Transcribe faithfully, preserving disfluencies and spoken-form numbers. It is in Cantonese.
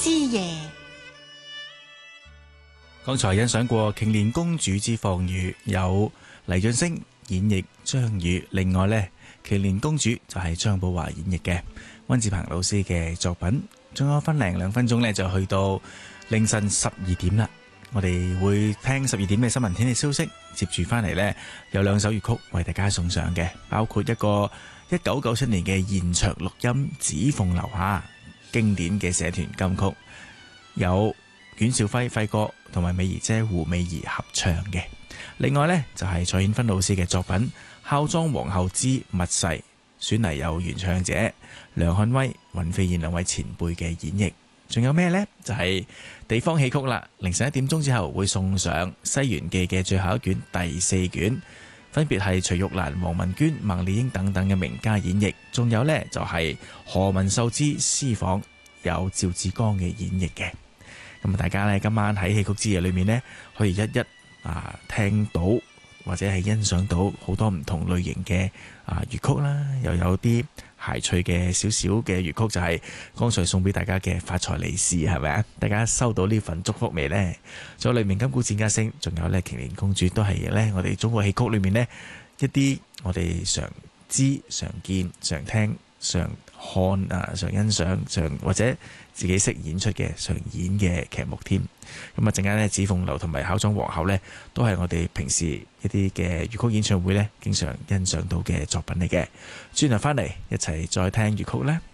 之夜。 剛才欣賞過《瓊蓮公主之放雨》，有黎俊升演繹張宇，另外呢，《瓊蓮公主》就係張寶華演繹嘅溫志鵬老師嘅作品。仲有分零兩分鐘呢，就去到凌晨十二點啦。我哋會聽十二點嘅新聞天氣消息，接住翻嚟呢，有兩首粵曲為大家送上嘅，包括一個一九九七年嘅現場錄音《指縫留下》經典嘅社團金曲，有阮兆輝輝哥同埋美儀姐胡美儀合唱嘅。另外呢，就係蔡衍芬老師嘅作品《孝莊皇后之密誓》，選嚟有原唱者梁漢威、尹飛燕兩位前輩嘅演繹。仲有咩呢？就係地方戲曲啦。凌晨一點鐘之後會送上《西園記》嘅最後一卷第四卷，分別係徐玉蘭、黃文娟、孟麗英等等嘅名家演繹。仲有呢，就係何文秀之私訪，有趙志剛嘅演繹嘅。咁大家呢，今晚喺戲曲之夜裏面呢，可以一一啊聽到或者係欣賞到好多唔同類型嘅啊粵曲啦，又有啲諧趣嘅少少嘅粵曲，就係剛才送俾大家嘅發財利是，係咪啊？大家收到呢份祝福未呢？仲有黎明金鼓戰加聲，仲有呢瓊蓮公主，都係呢我哋中國戲曲裏面呢一啲我哋常知、常見、常聽、常看啊、常欣賞、常或者自己識演出嘅常演嘅劇目添。咁啊，陣間呢，紫鳳樓同埋孝莊皇后呢，都係我哋平時一啲嘅粵曲演唱會呢經常欣賞到嘅作品嚟嘅。轉頭翻嚟一齊再聽粵曲呢。